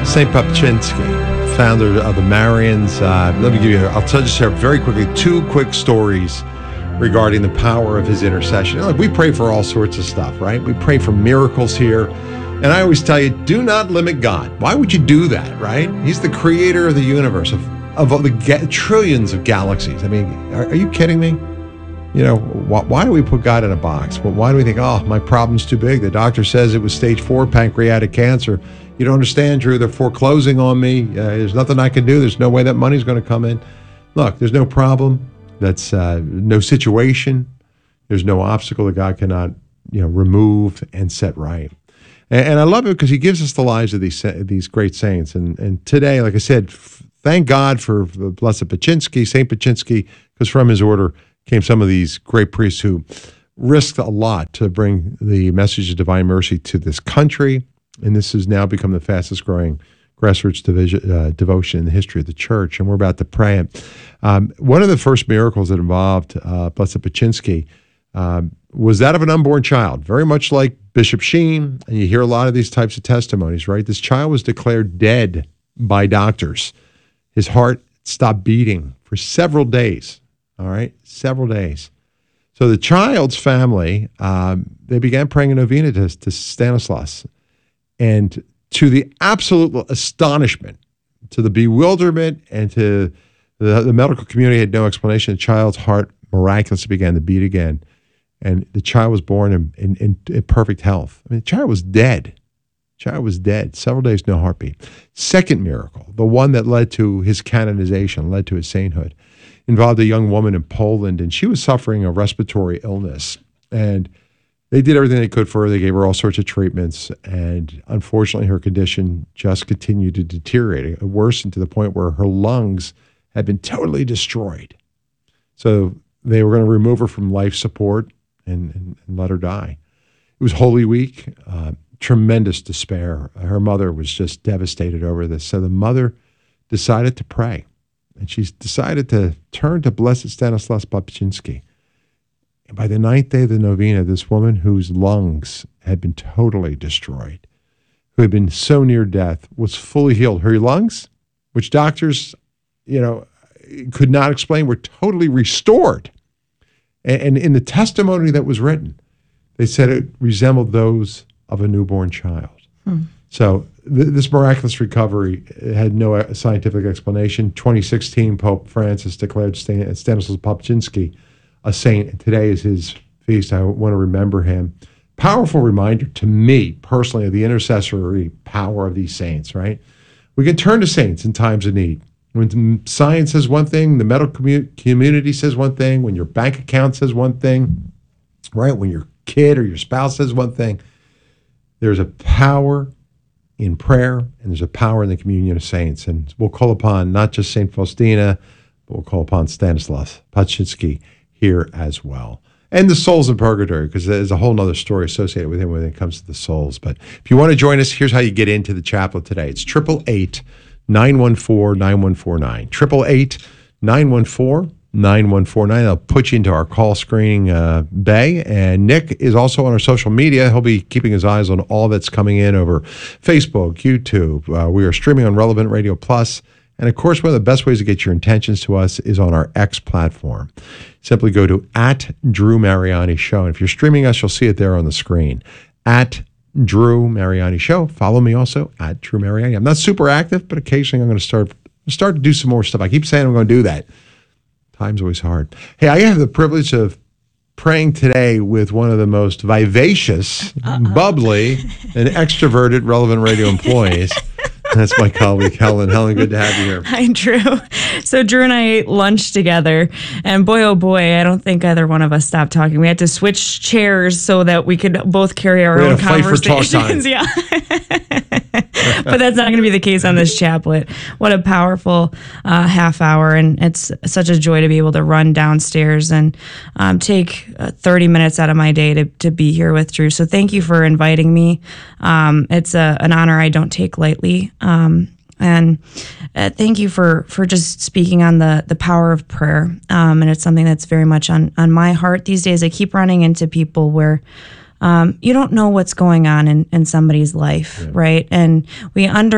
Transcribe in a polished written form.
St. Papczynski, founder of the Marians. I'll just share very quickly two quick stories regarding the power of his intercession. Look, we pray for all sorts of stuff, right? We pray for miracles here. And I always tell you, do not limit God. Why would you do that, right? He's the creator of the universe, of all the trillions of galaxies. I mean, are you kidding me? You know, why do we put God in a box? Well, why do we think, oh, my problem's too big? The doctor says it was stage 4 pancreatic cancer. You don't understand, Drew. They're foreclosing on me. There's nothing I can do. There's no way that money's going to come in. Look, there's no problem. That's no situation. There's no obstacle that God cannot, remove and set right. And I love it because he gives us the lives of these great saints. And today, like I said, thank God for Blessed Papczynski, St. Papczynski, because from his order came some of these great priests who risked a lot to bring the message of divine mercy to this country. And this has now become the fastest growing grassroots devotion in the history of the church. And we're about to pray it. One of the first miracles that involved Blessed Papczynski was that of an unborn child, very much like Bishop Sheen. And you hear a lot of these types of testimonies, right? This child was declared dead by doctors. His heart stopped beating for several days. All right, several days. So the child's family, they began praying a novena to Stanislaus. And to the absolute astonishment, to the bewilderment, and to the medical community had no explanation, the child's heart miraculously began to beat again. And the child was born in perfect health. I mean, the child was dead. Several days, no heartbeat. Second miracle, the one that led to his canonization, led to his sainthood, involved a young woman in Poland, and she was suffering a respiratory illness. And they did everything they could for her. They gave her all sorts of treatments, and unfortunately, her condition just continued to deteriorate. It worsened to the point where her lungs had been totally destroyed. So they were going to remove her from life support and let her die. It was Holy Week, tremendous despair. Her mother was just devastated over this. So the mother decided to pray. And she's decided to turn to Blessed Stanislaus Papczynski. And by the 9th day of the novena, this woman whose lungs had been totally destroyed, who had been so near death, was fully healed. Her lungs, which doctors, could not explain, were totally restored. And in the testimony that was written, they said it resembled those of a newborn child. So this miraculous recovery had no scientific explanation. 2016, Pope Francis declared Stanislaus Papczynski a saint, and today is his feast. I want to remember him. Powerful reminder to me personally of the intercessory power of these saints, right? We can turn to saints in times of need. When science says one thing, the medical community says one thing, when your bank account says one thing, right? When your kid or your spouse says one thing, there's a power in prayer, and there's a power in the communion of saints. And we'll call upon not just St. Faustina, but we'll call upon Stanislaus Papczynski here as well. And the souls in purgatory, because there's a whole other story associated with him when it comes to the souls. But if you want to join us, here's how you get into the chaplet today. It's 888-914-9149. 888-914-9149. I'll put you into our call screening bay. And Nick is also on our social media. He'll be keeping his eyes on all that's coming in over Facebook, YouTube. We are streaming on Relevant Radio Plus. And of course, one of the best ways to get your intentions to us is on our X platform. Simply go to @Drew Mariani Show. And if you're streaming us, you'll see it there on the screen. @Drew Mariani Show. Follow me also @Drew Mariani. I'm not super active, but occasionally I'm going to start to do some more stuff. I keep saying I'm going to do that. Time's always hard. Hey, I have the privilege of praying today with one of the most vivacious, bubbly, and extroverted Relevant Radio employees. That's my colleague, Helen. Helen, good to have you here. Hi, Drew. So Drew and I ate lunch together, and boy, oh boy, I don't think either one of us stopped talking. We had to switch chairs so that we could both carry our own conversations. Yeah. But that's not going to be the case on this chaplet. What a powerful half hour, and it's such a joy to be able to run downstairs and take 30 minutes out of my day to be here with Drew. So thank you for inviting me. It's an honor I don't take lightly. And thank you for just speaking on the power of prayer. And it's something that's very much on my heart these days. I keep running into people where you don't know what's going on in somebody's life, right? And we